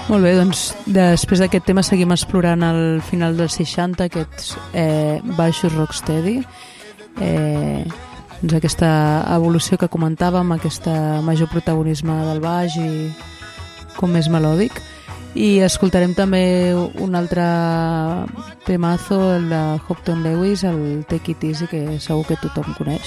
Molt bé, doncs després d'aquest tema seguim explorant al final dels 60 aquests baixos rocksteady, doncs aquesta evolució que comentàvem, aquesta major protagonisme del baix i com més melòdic. I escoltarem també un altre temazo, el de Hopton Lewis, el Take It Easy, que segur que tothom coneix.